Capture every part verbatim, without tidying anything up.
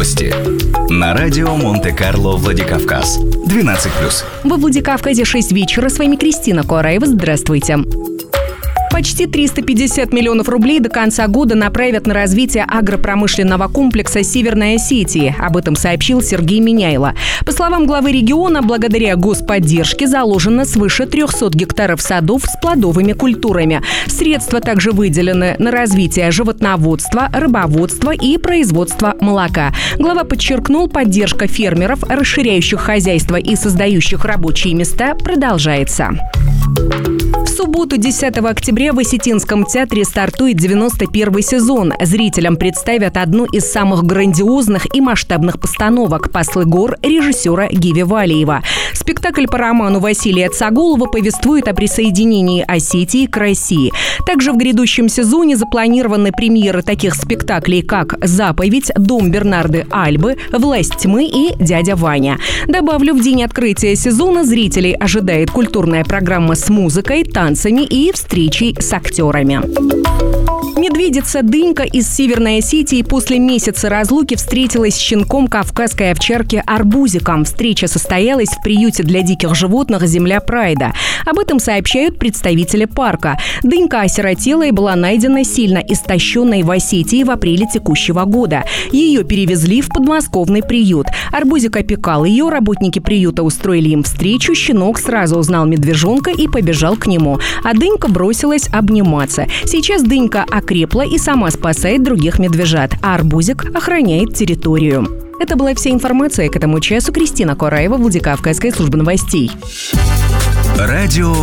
Новости. На радио Монте-Карло Владикавказ. двенадцать плюс. Во Владикавказе шесть вечера. С вами Кристина Куараева. Здравствуйте. Почти триста пятьдесят миллионов рублей до конца года направят на развитие агропромышленного комплекса Северной Осетии. Об этом сообщил Сергей Миняйло. По словам главы региона, благодаря господдержке заложено свыше трехсот гектаров садов с плодовыми культурами. Средства также выделены на развитие животноводства, рыбоводства и производства молока. Глава подчеркнул, поддержка фермеров, расширяющих хозяйство и создающих рабочие места, продолжается. В субботу, десятого октября, в Осетинском театре стартует девяносто первый сезон. Зрителям представят одну из самых грандиозных и масштабных постановок «Послы гор» режиссера Гиви Валиева. Спектакль по роману Василия Цагулова повествует о присоединении Осетии к России. Также в грядущем сезоне запланированы премьеры таких спектаклей, как «Заповедь», «Дом Бернарды Альбы», «Власть тьмы» и «Дядя Ваня». Добавлю, в день открытия сезона зрителей ожидает культурная программа с музыкой, танцами и встречей с актерами. Медведица Дынька из Северной Осетии после месяца разлуки встретилась с щенком кавказской овчарки Арбузиком. Встреча состоялась в приюте для диких животных «Земля Прайда». Об этом сообщают представители парка. Дынька осиротела и была найдена сильно истощенной в Осетии в апреле текущего года. Ее перевезли в подмосковный приют. Арбузик опекал ее, работники приюта устроили им встречу, щенок сразу узнал медвежонка и побежал к нему. А Дынька бросилась обниматься. Сейчас Дынька окрепла и сама спасает других медвежат, а Арбузик охраняет территорию. Это была вся информация к этому часу. Кристина Куараева, Владикавказская служба новостей. Радио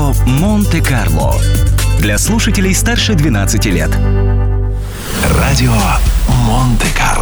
Монте-Карло. Для слушателей старше двенадцати лет. Радио